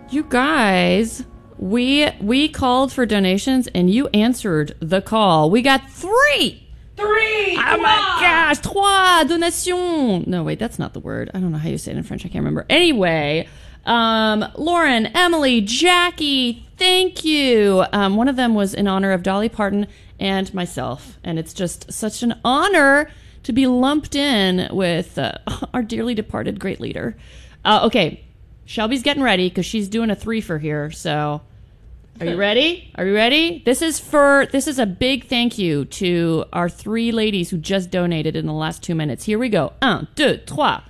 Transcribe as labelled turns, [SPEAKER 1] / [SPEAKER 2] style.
[SPEAKER 1] You guys, we called for donations and you answered the call. We got 3. Oh my gosh, 3 donations. No, wait, that's not the word. I don't know how you say it in French. I can't remember. Anyway, Lauren, Emily, Jackie, thank you. One of them was in honor of Dolly Parton and myself. And it's just such an honor to be lumped in with our dearly departed great leader. Okay, Shelby's getting ready because she's doing a 3-fer here. So, are you ready? Are you ready? This is a big thank you to our 3 ladies who just donated in the last 2 minutes. Here we go. 1, 2, 3.